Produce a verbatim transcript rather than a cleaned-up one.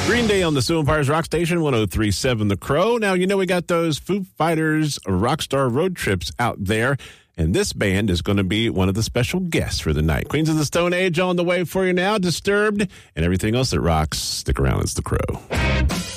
Green Day on the Sioux Empires Rock Station, one oh three point seven The Crow. Now, you know we got those Foo Fighters Rockstar road trips out there, and this band is going to be one of the special guests for the night. Queens of the Stone Age on the way for you now, Disturbed, and everything else that rocks. Stick around, it's The Crow.